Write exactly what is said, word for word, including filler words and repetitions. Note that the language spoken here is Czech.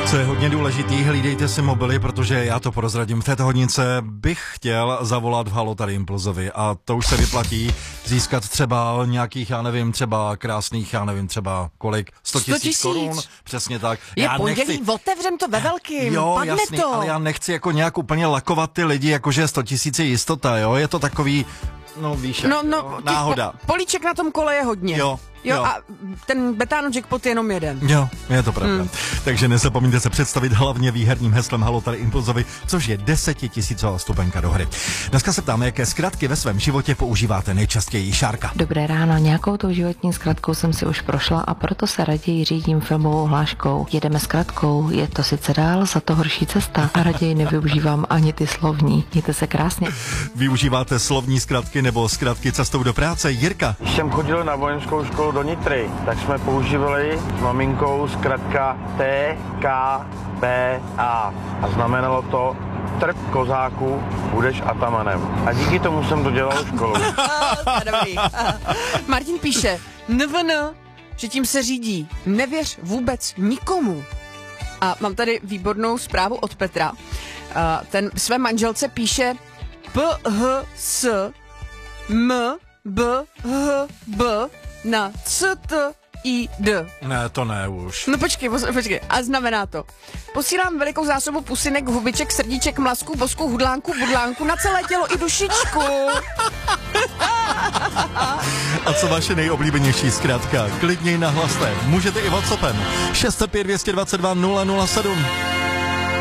Co je hodně důležitý, hlídejte si mobily, protože já to prozradím. V této hodince bych chtěl zavolat v Halo tady Impulzovi a to už se vyplatí získat třeba nějakých, já nevím, třeba krásných, já nevím, třeba kolik, sto tisíc korun, přesně tak. Je já pondělí, nechci... otevřem to ve velkým, jo, padne jasný, to. ale já nechci jako nějak úplně lakovat ty lidi, jakože sto tisíc je jistota, jo, je to takový, no víš, no, jak, no, jo, náhoda. Po, políček na tom kole je hodně. Jo. Jo, Jo. a ten Betano jackpot je jenom jeden. Jo, je to pravda. Hmm. Takže nezapomeňte se představit hlavně výherním heslem Halo tady Impulzovi, což je desetitisícová vstupenka do hry. Dneska se ptáme, jaké zkratky ve svém životě používáte nejčastěji. Šárka. Dobré ráno, nějakou tou životní zkratkou jsem si už prošla a proto se raději řídím filmovou hláškou. Jedeme zkratkou, je to sice dál, za to horší cesta a raději nevyužívám ani ty slovní. Mějte se krásně. Využíváte slovní zkratky nebo zkratky cestou do práce? Jirka. Když jsem chodil na vojenskou školu do Nitry, tak jsme používali s maminkou zkratka T K P A a znamenalo to trp kozáku, budeš atamanem. A díky tomu jsem dodělal školu. Martin píše, N V N, že tím se řídí, nevěř vůbec nikomu. A mám tady výbornou zprávu od Petra. Ten své manželce píše P H S M B H B na C T I D. Ne, to ne už. No počkej, počkej. A znamená to. Posílám velikou zásobu pusinek, hubiček, srdíček, mlasku, bosku, hudlánku, budlánku na celé tělo i dušičku. A co vaše nejoblíbenější zkratka? Klidněji nahlaste. Můžete i WhatsAppem. šest set pět dvě dvacet dva nula nula sedm.